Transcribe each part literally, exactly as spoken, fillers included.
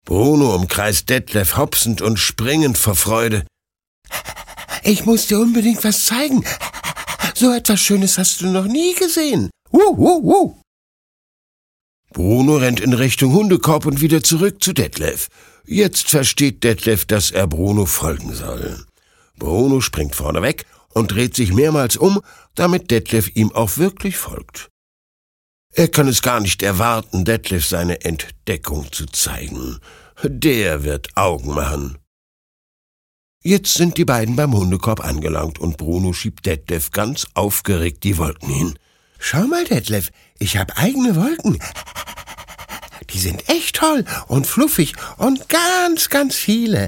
Bruno umkreist Detlef hopsend und springend vor Freude. »Ich muss dir unbedingt was zeigen. So etwas Schönes hast du noch nie gesehen. Wuh, wuh, wuh.« Bruno rennt in Richtung Hundekorb und wieder zurück zu Detlef. Jetzt versteht Detlef, dass er Bruno folgen soll. Bruno springt vorne weg und dreht sich mehrmals um, damit Detlef ihm auch wirklich folgt. Er kann es gar nicht erwarten, Detlef seine Entdeckung zu zeigen. Der wird Augen machen. Jetzt sind die beiden beim Hundekorb angelangt und Bruno schiebt Detlef ganz aufgeregt die Wolken hin. »Schau mal, Detlef, ich habe eigene Wolken. Die sind echt toll und fluffig und ganz, ganz viele.«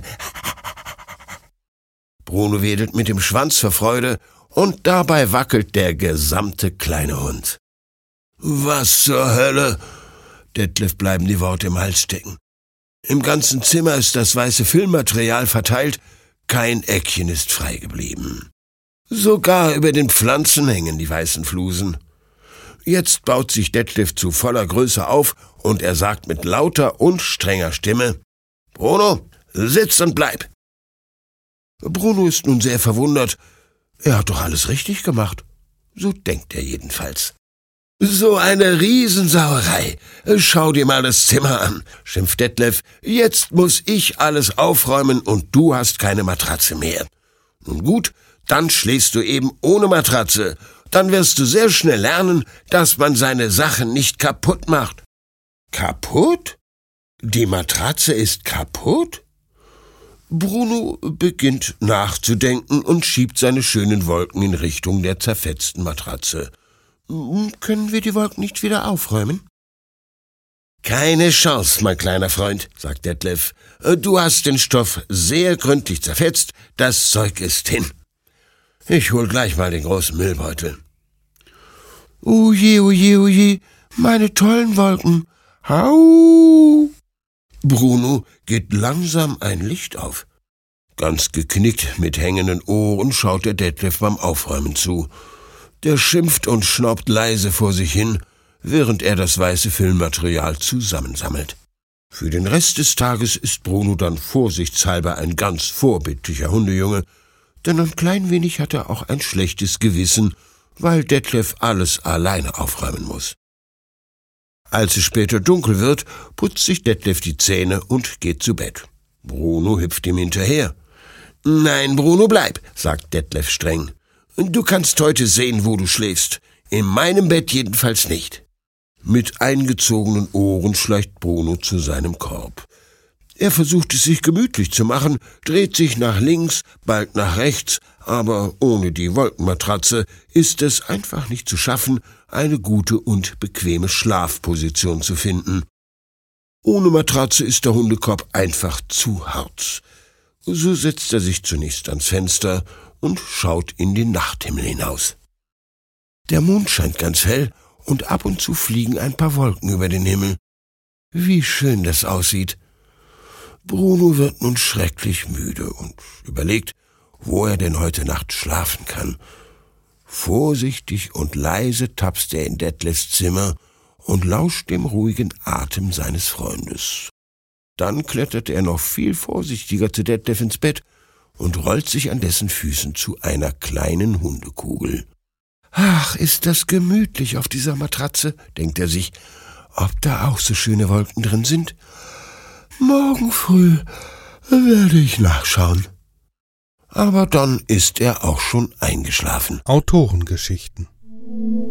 Bruno wedelt mit dem Schwanz vor Freude und dabei wackelt der gesamte kleine Hund. »Was zur Hölle?« Detlef bleiben die Worte im Hals stecken. Im ganzen Zimmer ist das weiße Filmmaterial verteilt, kein Eckchen ist frei geblieben. Sogar über den Pflanzen hängen die weißen Flusen. Jetzt baut sich Detlef zu voller Größe auf und er sagt mit lauter und strenger Stimme: »Bruno, sitz und bleib!« Bruno ist nun sehr verwundert. Er hat doch alles richtig gemacht. So denkt er jedenfalls. »So eine Riesensauerei! Schau dir mal das Zimmer an«, schimpft Detlef. »Jetzt muss ich alles aufräumen und du hast keine Matratze mehr. Nun gut, dann schläfst du eben ohne Matratze. Dann wirst du sehr schnell lernen, dass man seine Sachen nicht kaputt macht.« »Kaputt? Die Matratze ist kaputt?« Bruno beginnt nachzudenken und schiebt seine schönen Wolken in Richtung der zerfetzten Matratze. »Können wir die Wolken nicht wieder aufräumen?« »Keine Chance, mein kleiner Freund«, sagt Detlef. »Du hast den Stoff sehr gründlich zerfetzt, das Zeug ist hin. Ich hol gleich mal den großen Müllbeutel.« »Oje, oje, oje, meine tollen Wolken. Hau!« Bruno geht langsam ein Licht auf. Ganz geknickt mit hängenden Ohren schaut der Detlef beim Aufräumen zu. Der schimpft und schnaubt leise vor sich hin, während er das weiße Filmmaterial zusammensammelt. Für den Rest des Tages ist Bruno dann vorsichtshalber ein ganz vorbildlicher Hundejunge, denn ein klein wenig hat er auch ein schlechtes Gewissen, weil Detlef alles alleine aufräumen muss. Als es später dunkel wird, putzt sich Detlef die Zähne und geht zu Bett. Bruno hüpft ihm hinterher. »Nein, Bruno, bleib«, sagt Detlef streng. »Du kannst heute sehen, wo du schläfst. In meinem Bett jedenfalls nicht.« Mit eingezogenen Ohren schleicht Bruno zu seinem Korb. Er versucht es sich gemütlich zu machen, dreht sich nach links, bald nach rechts, aber ohne die Wolkenmatratze ist es einfach nicht zu schaffen, eine gute und bequeme Schlafposition zu finden. Ohne Matratze ist der Hundekorb einfach zu hart. So setzt er sich zunächst ans Fenster und schaut in den Nachthimmel hinaus. Der Mond scheint ganz hell und ab und zu fliegen ein paar Wolken über den Himmel. Wie schön das aussieht. Bruno wird nun schrecklich müde und überlegt, wo er denn heute Nacht schlafen kann. Vorsichtig und leise tapst er in Detlefs Zimmer und lauscht dem ruhigen Atem seines Freundes. Dann klettert er noch viel vorsichtiger zu Detlef ins Bett und rollt sich an dessen Füßen zu einer kleinen Hundekugel. »Ach, ist das gemütlich auf dieser Matratze«, denkt er sich, »ob da auch so schöne Wolken drin sind? Morgen früh werde ich nachschauen.« Aber dann ist er auch schon eingeschlafen. Autorengeschichten.